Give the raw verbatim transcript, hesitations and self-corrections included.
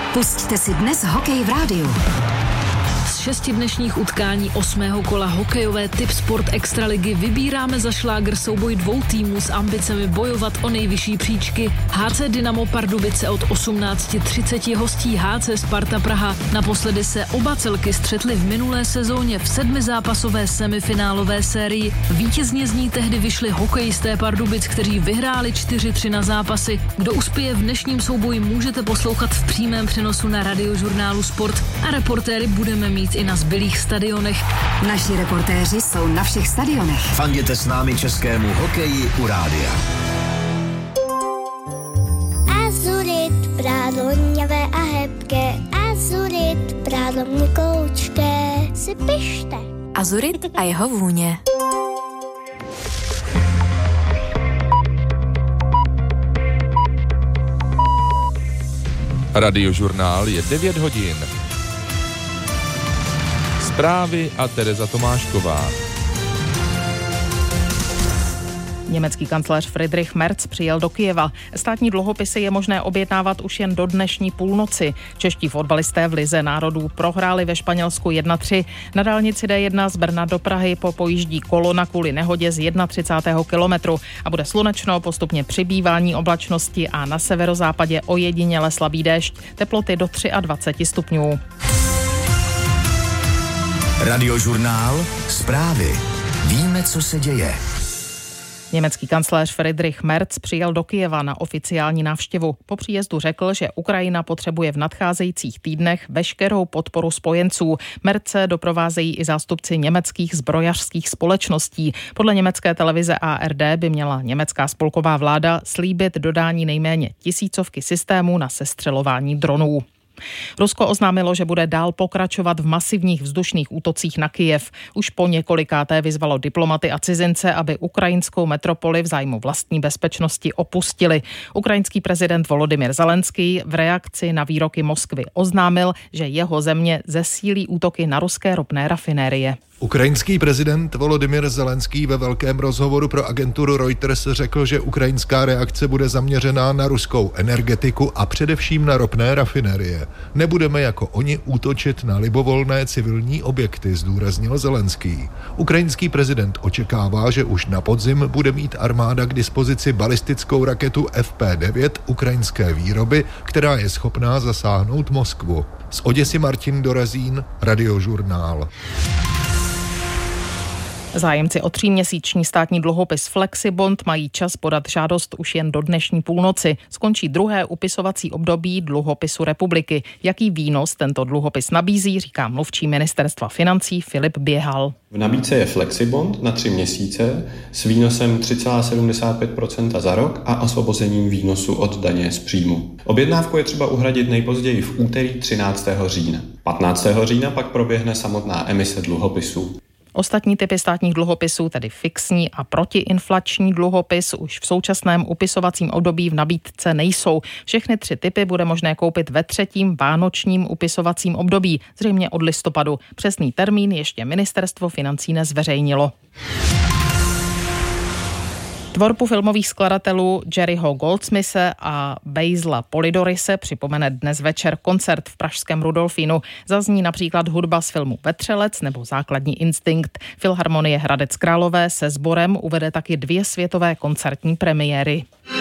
Pusťte si dnes hokej v rádiu. Z šesti dnešních utkání osmého kola hokejové Tip Sport Extraligy vybíráme za šlágr souboj dvou týmů s ambicemi bojovat o nejvyšší příčky. Há Cé Dynamo Pardubice od osmnáct třicet hostí Há Cé Sparta Praha. Naposledy se oba celky střetly v minulé sezóně v sedmizápasové semifinálové sérii. Vítězně z ní tehdy vyšli hokejisté Pardubic, kteří vyhráli čtyři tři na zápasy. Kdo uspěje v dnešním souboji, můžete poslouchat v přímém přenosu na Radiožurnálu Sport a reportéry budeme mít i na zbylých stadionech. Naši reportéři jsou na všech stadionech. Fanděte s námi českému hokeji u rádia. Azurit, prádo hněvé a hebké, azurit, prádo měkoučké, si pište. Azurit a jeho vůně. Radiožurnál je devět hodin. Zprávy a Tereza Tomášková. Německý kancléř Friedrich Merz přijel do Kyjeva. Státní dluhopisy je možné objednávat už jen do dnešní půlnoci. Čeští fotbalisté v lize národů prohráli ve Španělsku jedna tři. Na dálnici D jedna z Brna do Prahy popojíždí kolona kvůli nehodě z třicátého prvního kilometru a bude slunečno, postupně přibývání oblačnosti a na severozápadě ojediněle slabý déšť. Teploty do dvacet tři stupňů. Radiožurnál, zprávy. Víme, co se děje. Německý kancléř Friedrich Merz přijel do Kyjeva na oficiální návštěvu. Po příjezdu řekl, že Ukrajina potřebuje v nadcházejících týdnech veškerou podporu spojenců. Merze doprovázejí i zástupci německých zbrojařských společností. Podle německé televize A R D by měla německá spolková vláda slíbit dodání nejméně tisícovky systémů na sestřelování dronů. Rusko oznámilo, že bude dál pokračovat v masivních vzdušných útocích na Kyjev. Už po několikáté vyzvalo diplomaty a cizince, aby ukrajinskou metropoli v zájmu vlastní bezpečnosti opustili. Ukrajinský prezident Volodymyr Zelenský v reakci na výroky Moskvy oznámil, že jeho země zesílí útoky na ruské ropné rafinérie. Ukrajinský prezident Volodymyr Zelenský ve velkém rozhovoru pro agenturu Reuters řekl, že ukrajinská reakce bude zaměřená na ruskou energetiku a především na ropné rafinérie. Nebudeme jako oni útočit na libovolné civilní objekty, zdůraznil Zelenský. Ukrajinský prezident očekává, že už na podzim bude mít armáda k dispozici balistickou raketu F P devět ukrajinské výroby, která je schopná zasáhnout Moskvu. Z Oděsy Martin Dorazín, Radiožurnál. Zájemci o tříměsíční státní dluhopis Flexibond mají čas podat žádost už jen do dnešní půlnoci. Skončí druhé upisovací období dluhopisu republiky. Jaký výnos tento dluhopis nabízí, říká mluvčí ministerstva financí Filip Běhal. V nabídce je Flexibond na tři měsíce s výnosem tři celá sedmdesát pět procenta za rok a osvobozením výnosu od daně z příjmu. Objednávku je třeba uhradit nejpozději v úterý třináctého října. patnáctého října pak proběhne samotná emise dluhopisů. Ostatní typy státních dluhopisů, tedy fixní a protiinflační dluhopis, už v současném upisovacím období v nabídce nejsou. Všechny tři typy bude možné koupit ve třetím vánočním upisovacím období, zřejmě od listopadu. Přesný termín ještě ministerstvo financí nezveřejnilo. Tvorbu filmových skladatelů Jerryho Goldsmithe a Basilea Polidorise připomene dnes večer koncert v pražském Rudolfínu. Zazní například hudba z filmu Vetřelec nebo Základní instinkt. Filharmonie Hradec Králové se sborem uvede taky dvě světové koncertní premiéry.